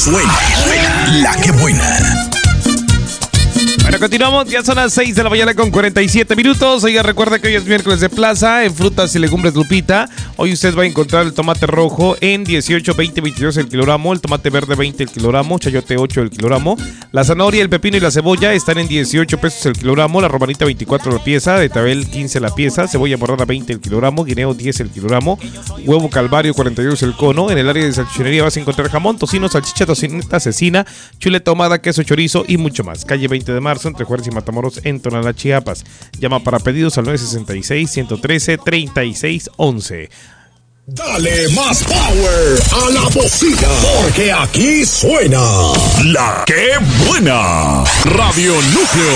suena La Que Buena. Bueno, continuamos, ya son las 6 de la mañana con 47 minutos. Oiga, recuerda que hoy es miércoles de plaza en Frutas y Legumbres Lupita. Hoy usted va a encontrar el tomate rojo en 18, 20, 22 el kilogramo, el tomate verde 20 el kilogramo, chayote 8 el kilogramo, la zanahoria, el pepino y la cebolla están en 18 pesos el kilogramo, la romanita 24 la pieza, de tabel 15 la pieza, cebolla morada 20 el kilogramo, guineo 10 el kilogramo, huevo calvario 42 el cono. En el área de salchichonería vas a encontrar jamón, tocino, salchicha, tocineta, cecina, chuleta ahumada, queso, chorizo y mucho más. Calle 20 de marzo entre Juárez y Matamoros en Tonalá, Chiapas. Llama para pedidos al 966-113-3611. Dale más power a la bocina, porque aquí suena La Que Buena. Radio Núcleo.